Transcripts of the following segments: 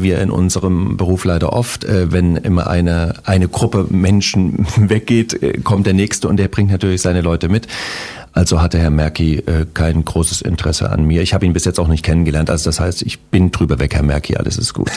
haben wir in unserem Beruf leider oft. Wenn immer eine Gruppe Menschen weggeht, kommt der Nächste und der bringt natürlich seine Leute mit. Also hatte Herr Merki kein großes Interesse an mir. Ich habe ihn bis jetzt auch nicht kennengelernt. Also das heißt, ich bin drüber weg, Herr Merki, alles ist gut.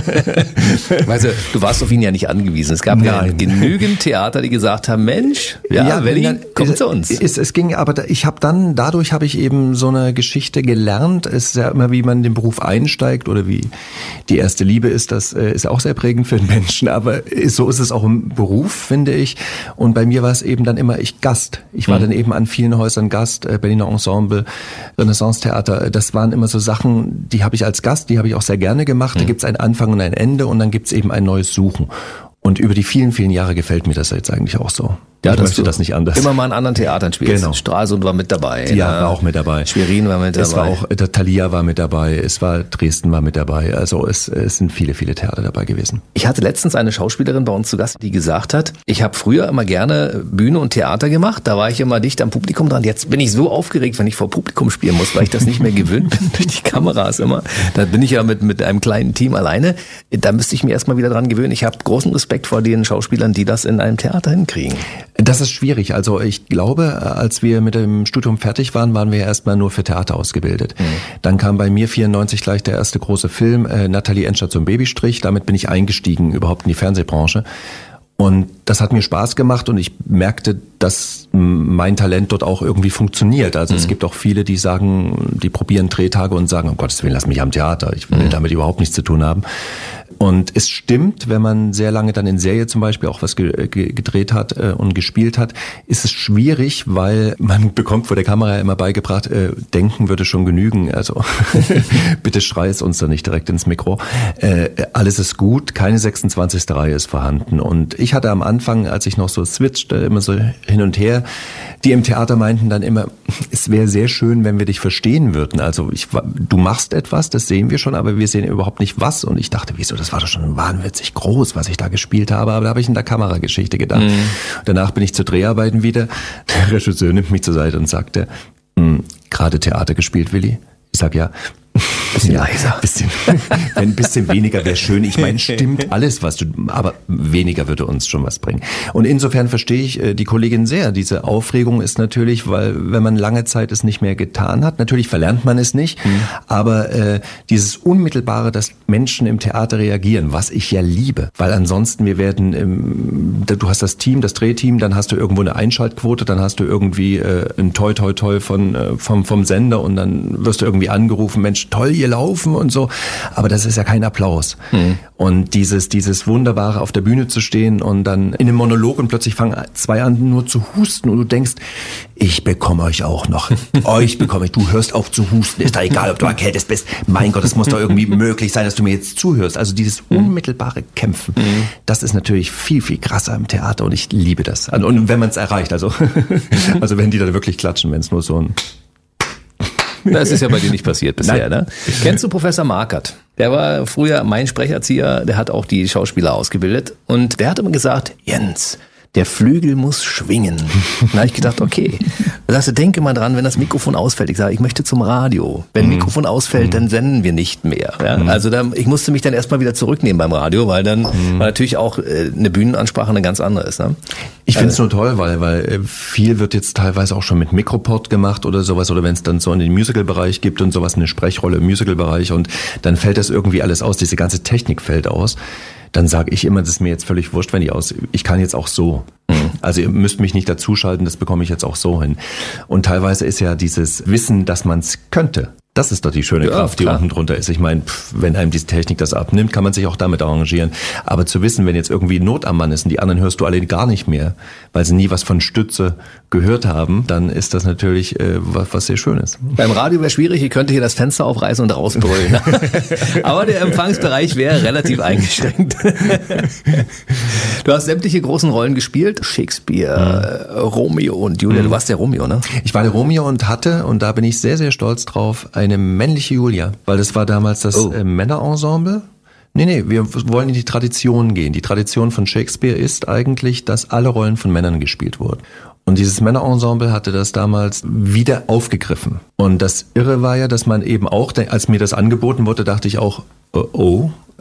Also, du warst auf ihn ja nicht angewiesen. Es gab ja genügend Theater, die gesagt haben, Mensch, Berlin, komm zu uns. Es ging, aber dadurch habe ich eben so eine Geschichte gelernt. Es ist ja immer, wie man in den Beruf einsteigt oder wie die erste Liebe ist. Das ist auch sehr prägend für den Menschen. Aber so ist es auch im Beruf, finde ich. Und bei mir war es eben dann immer Gast. Ich war dann eben an vielen Häusern Gast, Berliner Ensemble, Renaissance-Theater. Das waren immer so Sachen, die habe ich als Gast, die habe ich auch sehr gerne gemacht. Da gibt's einen Anfang und ein Ende und dann gibt's eben ein neues Suchen. Und über die vielen, vielen Jahre gefällt mir das jetzt eigentlich auch so. Ja, ich möchte das nicht anders. Immer mal in anderen Theatern spielst. Genau. Stralsund war mit dabei. Ja, war auch mit dabei. Schwerin war mit dabei. Es war auch, der Thalia war mit dabei. Es war Dresden war mit dabei. Also es sind viele, viele Theater dabei gewesen. Ich hatte letztens eine Schauspielerin bei uns zu Gast, die gesagt hat, ich habe früher immer gerne Bühne und Theater gemacht. Da war ich immer dicht am Publikum dran. Jetzt bin ich so aufgeregt, wenn ich vor Publikum spielen muss, weil ich das nicht mehr gewöhnt bin durch die Kameras immer. Da bin ich ja mit einem kleinen Team alleine. Da müsste ich mir erstmal wieder dran gewöhnen. Ich habe großen Respekt vor den Schauspielern, die das in einem Theater hinkriegen. Das ist schwierig. Also ich glaube, als wir mit dem Studium fertig waren, waren wir ja erstmal nur für Theater ausgebildet. Dann kam bei mir 94 gleich der erste große Film, Nathalie Endstation Babystrich. Damit bin ich eingestiegen überhaupt in die Fernsehbranche. Und das hat mir Spaß gemacht und ich merkte, dass mein Talent dort auch irgendwie funktioniert. Also es gibt auch viele, die sagen, die probieren Drehtage und sagen, um Gottes Willen, lass mich am Theater. Ich will damit überhaupt nichts zu tun haben. Und es stimmt, wenn man sehr lange dann in Serie zum Beispiel auch was gedreht hat und gespielt hat, ist es schwierig, weil man bekommt vor der Kamera immer beigebracht, denken würde schon genügen. Also bitte schrei es uns da nicht direkt ins Mikro. Alles ist gut, keine 26. Reihe ist vorhanden. Und ich hatte am Anfang, als ich noch so switchte, immer so hin und her, die im Theater meinten dann immer, es wäre sehr schön, wenn wir dich verstehen würden. Also du machst etwas, das sehen wir schon, aber wir sehen überhaupt nicht was. Und ich dachte, wieso, das war doch schon wahnwitzig groß, was ich da gespielt habe. Aber da habe ich in der Kamerageschichte gedacht. Danach bin ich zu Dreharbeiten wieder. Der Regisseur nimmt mich zur Seite und sagte, gerade Theater gespielt, Willi? Ich sag ja. Bisschen leiser. Ein bisschen weniger wäre schön. Ich meine, stimmt alles, aber weniger würde uns schon was bringen. Und insofern verstehe ich die Kollegin sehr. Diese Aufregung ist natürlich, weil wenn man lange Zeit es nicht mehr getan hat, natürlich verlernt man es nicht, aber dieses Unmittelbare, dass Menschen im Theater reagieren, was ich ja liebe, weil ansonsten du hast das Team, das Drehteam, dann hast du irgendwo eine Einschaltquote, dann hast du irgendwie ein Toi Toi Toi vom Sender und dann wirst du irgendwie angerufen, Mensch, toll, ihr laufen und so. Aber das ist ja kein Applaus. Und dieses Wunderbare, auf der Bühne zu stehen und dann in einem Monolog und plötzlich fangen zwei an nur zu husten und du denkst, ich bekomme euch auch noch. Euch bekomme ich. Du hörst auf zu husten. Ist da egal, ob du erkältet bist. Mein Gott, es muss doch irgendwie möglich sein, dass du mir jetzt zuhörst. Also dieses unmittelbare Kämpfen, das ist natürlich viel, viel krasser im Theater und ich liebe das. Und wenn man es erreicht, also wenn die da wirklich klatschen, wenn es nur so ein... Das ist ja bei dir nicht passiert bisher, ne? Kennst du Professor Markert? Der war früher mein Sprecherzieher, der hat auch die Schauspieler ausgebildet und der hat immer gesagt, Jens, der Flügel muss schwingen. Da habe ich gedacht, okay. Da sagst du, denke mal dran, wenn das Mikrofon ausfällt. Ich sage, ich möchte zum Radio. Wenn Mikrofon ausfällt, dann senden wir nicht mehr. Ja? Also ich musste mich dann erstmal wieder zurücknehmen beim Radio, weil dann weil natürlich auch eine Bühnenansprache eine ganz andere ist. Ne? Ich finde es nur toll, weil viel wird jetzt teilweise auch schon mit Mikroport gemacht oder sowas. Oder wenn es dann so in den Musical-Bereich gibt und sowas, eine Sprechrolle im Musical-Bereich und dann fällt das irgendwie alles aus. Diese ganze Technik fällt aus. Dann sage ich immer, das ist mir jetzt völlig wurscht, wenn ich kann jetzt auch so. Also ihr müsst mich nicht dazuschalten, das bekomme ich jetzt auch so hin. Und teilweise ist ja dieses Wissen, dass man es könnte. Das ist doch die schöne Kraft, die unten drunter ist. Ich meine, wenn einem diese Technik das abnimmt, kann man sich auch damit arrangieren. Aber zu wissen, wenn jetzt irgendwie Not am Mann ist und die anderen hörst du alle gar nicht mehr, weil sie nie was von Stütze gehört haben, dann ist das natürlich was sehr Schönes. Beim Radio wäre schwierig, ich könnte hier das Fenster aufreißen und rausbrüllen. Aber der Empfangsbereich wäre relativ eingeschränkt. Du hast sämtliche großen Rollen gespielt. Shakespeare, Romeo und Julia. Du warst der Romeo, ne? Ich war der Romeo und hatte, und da bin ich sehr, sehr stolz drauf, eine männliche Julia, weil das war damals das Männerensemble. Nee, wir wollen in die Tradition gehen. Die Tradition von Shakespeare ist eigentlich, dass alle Rollen von Männern gespielt wurden. Und dieses Männerensemble hatte das damals wieder aufgegriffen. Und das Irre war ja, dass man eben auch, als mir das angeboten wurde, dachte ich auch, oh,